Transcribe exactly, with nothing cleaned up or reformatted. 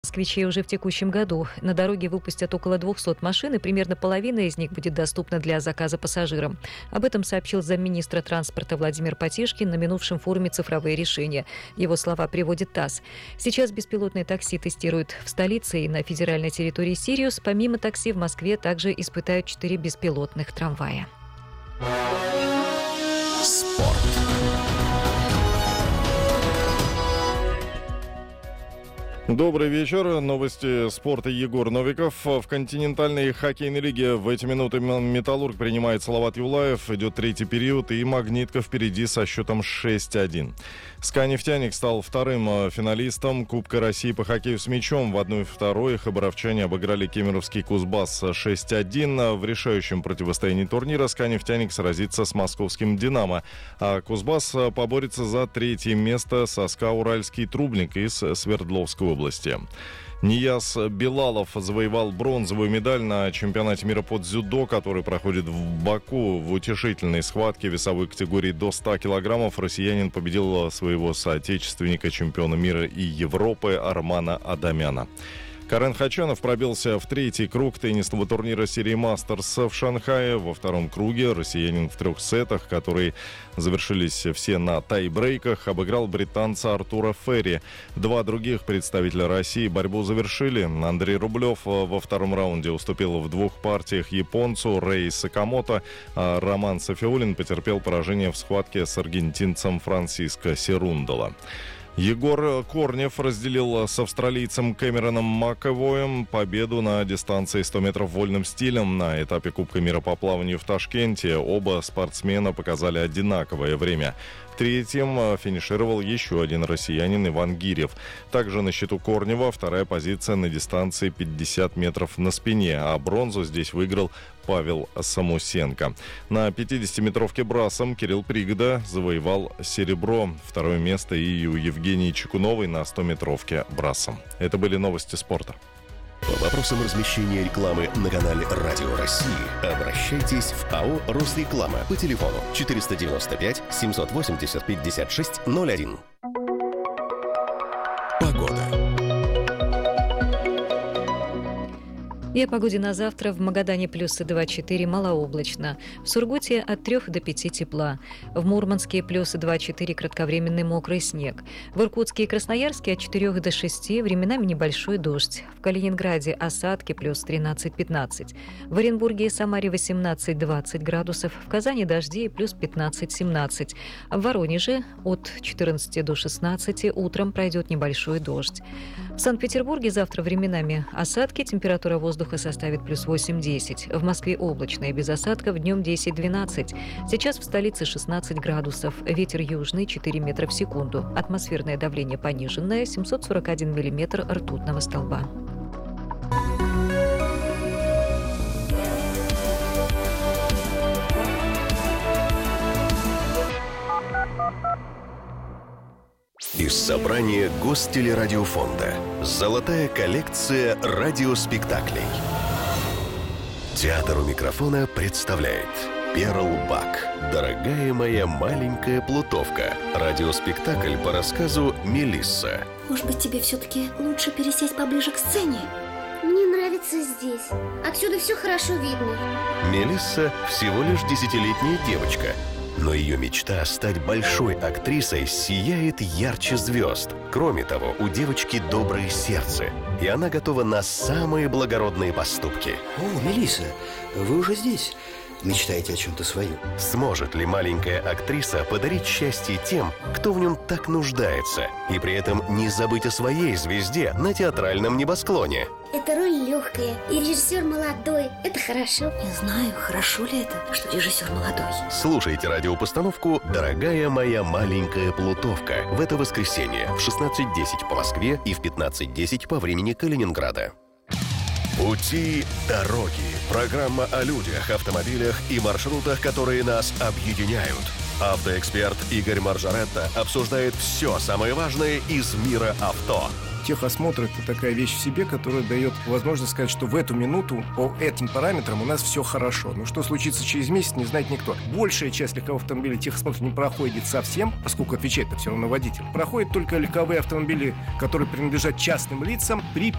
Москвичей уже в текущем году. На дороге выпустят около двухсот машин, и примерно половина из них будет доступна для заказа пассажирам. Об этом сообщил замминистра транспорта Владимир Потешкин на минувшем форуме «Цифровые решения». Его слова приводит ТАСС. Сейчас беспилотные такси тестируют в столице и на федеральной территории Сириус. Помимо такси в Москве также испытают четыре беспилотных трамвая. Спорт. Добрый вечер. Новости спорта. Егор Новиков. В континентальной хоккейной лиге в эти минуты «Металлург» принимает Салават Юлаев. Идет третий период, и «Магнитка» впереди со счетом шесть один. СКА «Нефтяник» стал вторым финалистом Кубка России по хоккею с мячом. В одной второй хабаровчане обыграли кемеровский Кузбасс шесть один. В решающем противостоянии турнира СКА «Нефтяник» сразится с московским «Динамо», а Кузбасс поборется за третье место со СКА «Уральский Трубник» из Свердловской области. Нияз Белалов завоевал бронзовую медаль на чемпионате мира по дзюдо, который проходит в Баку. В утешительной схватке весовой категории до ста килограммов россиянин победил своего соотечественника, чемпиона мира и Европы Армана Адамяна. Карен Хачанов пробился в третий круг теннисного турнира серии «Мастерс» в Шанхае. Во втором круге россиянин в трех сетах, которые завершились все на тай-брейках, обыграл британца Артура Ферри. Два других представителя России борьбу завершили. Андрей Рублев во втором раунде уступил в двух партиях японцу Рэй Сакамото, а Роман Сафиуллин потерпел поражение в схватке с аргентинцем Франсиско Серундоло. Егор Корнев разделил с австралийцем Кэмероном Макэвоем победу на дистанции сто метров вольным стилем на этапе Кубка мира по плаванию в Ташкенте. Оба спортсмена показали одинаковое время. Третьим финишировал еще один россиянин Иван Гирев. Также на счету Корнева вторая позиция на дистанции пятьдесят метров на спине, а бронзу здесь выиграл Павел Самусенко. На пятидесятиметровке брасом Кирилл Пригода завоевал серебро. Второе место и у Евгении Чекуновой на стометровке брасом. Это были новости спорта. По вопросам размещения рекламы на канале «Радио России» обращайтесь в АО «Росреклама» по телефону четыреста девяносто пять семьсот восемьдесят пятьдесят шесть ноль один. Погода. И о погоде на завтра. В Магадане плюс два четыре, малооблачно. В Сургуте от трёх до пяти тепла. В Мурманске плюс два четыре, кратковременный мокрый снег. В Иркутске и Красноярске от четырёх до шести, временами небольшой дождь. В Калининграде осадки плюс тринадцать пятнадцать. В Оренбурге и Самаре восемнадцать двадцать градусов. В Казани дожди плюс пятнадцать семнадцать. В Воронеже от четырнадцати до шестнадцати утром пройдет небольшой дождь. В Санкт-Петербурге завтра временами осадки, температура воздуха составит плюс восемь-десять. В Москве облачно и без осадков, днем десять-двенадцать. Сейчас в столице шестнадцать градусов. Ветер южный четыре метра в секунду. Атмосферное давление пониженное семьсот сорок один миллиметр ртутного столба. Из собрания Гостелерадиофонда «Золотая коллекция радиоспектаклей». Театр у микрофона представляет «Перл Бак. Дорогая моя маленькая плутовка». Радиоспектакль по рассказу Мелисса. Может быть, тебе все-таки лучше пересесть поближе к сцене? Мне нравится здесь. Отсюда все хорошо видно. Мелисса всего лишь десятилетняя девочка, но ее мечта стать большой актрисой сияет ярче звезд. Кроме того, у девочки доброе сердце, и она готова на самые благородные поступки. О, Мелисса, вы уже здесь? Мечтаете о чем-то своем? Сможет ли маленькая актриса подарить счастье тем, кто в нем так нуждается, и при этом не забыть о своей звезде на театральном небосклоне? Эта роль легкая, и режиссер молодой. Это хорошо. Не знаю, хорошо ли это, что режиссер молодой. Слушайте радиопостановку «Дорогая моя маленькая плутовка» в это воскресенье в шестнадцать десять по Москве и в пятнадцать десять по времени Калининграда. Пути дороги. Программа о людях, автомобилях и маршрутах, которые нас объединяют. Автоэксперт Игорь Маржаретто обсуждает все самое важное из мира авто. Техосмотр — это такая вещь в себе, которая дает возможность сказать, что в эту минуту по этим параметрам у нас все хорошо. Но что случится через месяц, не знает никто. Большая часть легковых автомобилей техосмотр не проходит совсем, поскольку отвечает-то все равно водитель. Проходят только легковые автомобили, которые принадлежат частным лицам при